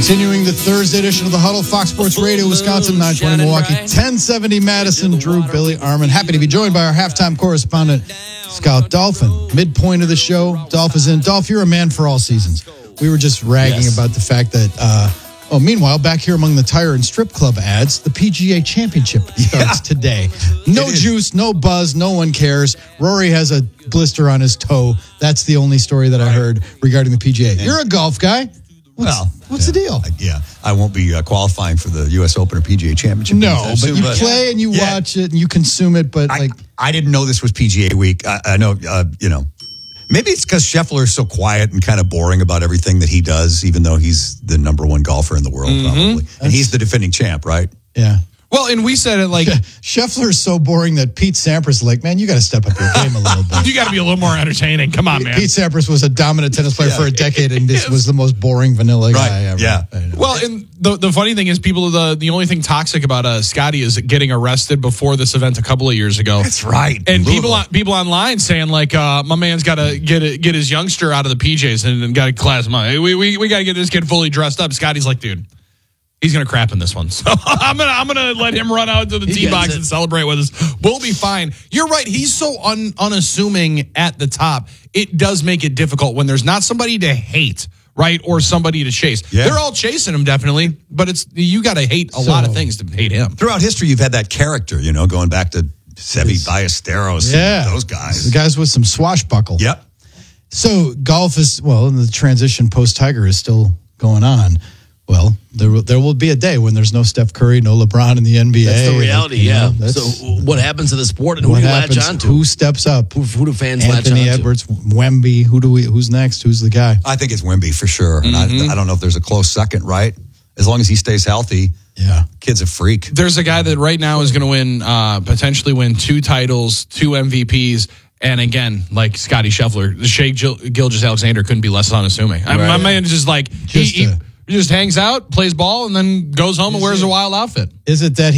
Continuing the Thursday edition of the Huddle, Fox Sports Radio, Wisconsin, 920 Milwaukee, 1070 Madison, Drew, Billy, Armin. Happy to be joined by our halftime correspondent, Scout Dolphin. Midpoint of the show, Dolph is in. Dolph, you're a man for all seasons. We were just ragging about the fact that, meanwhile, back here among the tire and strip club ads, the PGA Championship starts today. No juice, no buzz, no one cares. Rory has a blister on his toe. That's the only story that I heard regarding the PGA. You're a golf guy. What's the deal? I won't be qualifying for the U.S. Open or PGA Championship. No, but you play and you watch it and you consume it. But I didn't know this was PGA week. I know, maybe it's because Scheffler is so quiet and kind of boring about everything that he does, even though he's the number one golfer in the world, probably. And he's the defending champ, right? Yeah. Well, and we said it like Scheffler's so boring that Pete Sampras is like, man, you got to step up your game a little bit. You got to be a little more entertaining. Come on, man. Pete Sampras was a dominant tennis player for a decade, and this was the most boring vanilla guy ever. Yeah. Well, and the funny thing is, people the only thing toxic about Scotty is getting arrested before this event a couple of years ago. That's right. And people online saying like, my man's got to get his youngster out of the PJs and got to class him up. We got to get this kid fully dressed up. Scotty's like, dude, he's gonna crap in this one, so I'm gonna let him run out to the tee box and celebrate with us. We'll be fine. You're right. He's so unassuming at the top. It does make it difficult when there's not somebody to hate, right, or somebody to chase. Yeah. They're all chasing him, definitely, but you got to hate a lot of things to hate him. Throughout history, you've had that character, going back to Seve Ballesteros, those guys. The guys with some swashbuckle. Yep. So golf is the transition post Tiger is still going on. Well, there will be a day when there's no Steph Curry, no LeBron in the NBA. That's the reality, So what happens to the sport and who do you latch on to? Who steps up? Who do fans latch on to? Anthony Edwards, Wemby. Who's next? Who's the guy? I think it's Wemby for sure. And I don't know if there's a close second, right? As long as he stays healthy. Yeah. Kid's a freak. There's a guy that right now is going to win, potentially win 2 titles, 2 MVPs. And again, like Scotty Scheffler, Shai Gilgeous-Alexander couldn't be less unassuming. My man is just like, he just hangs out, plays ball, and then goes home and wears a wild outfit. Is it that